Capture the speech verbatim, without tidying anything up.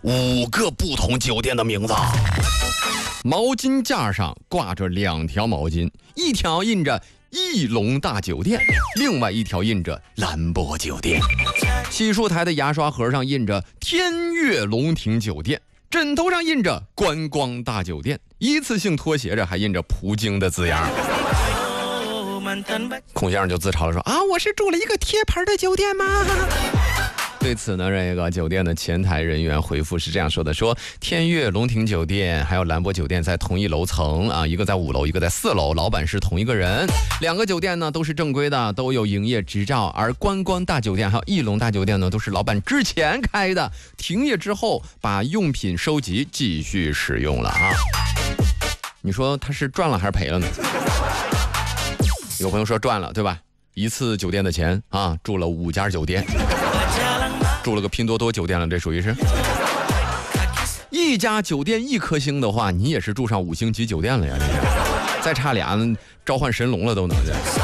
五个不同酒店的名字。毛巾架上挂着两条毛巾，一条印着翼龙大酒店，另外一条印着兰博酒店。洗漱台的牙刷盒上印着天悦龙庭酒店，枕头上印着观光大酒店，一次性拖鞋上还印着葡京的字样。孔先生就自嘲了说啊，我是住了一个贴牌的酒店吗？对此呢，这个酒店的前台人员回复是这样说的：说天悦龙庭酒店还有兰博酒店在同一楼层啊，一个在五楼，一个在四楼，老板是同一个人。两个酒店呢都是正规的，都有营业执照，而观光大酒店还有翼龙大酒店呢都是老板之前开的，停业之后把用品收集继续使用了啊。你说他是赚了还是赔了呢？有朋友说赚了，对吧？一次酒店的钱啊，住了五家酒店，住了个拼多多酒店了，这属于是一家酒店一颗星的话，你也是住上五星级酒店了呀！这再差俩召唤神龙了都能。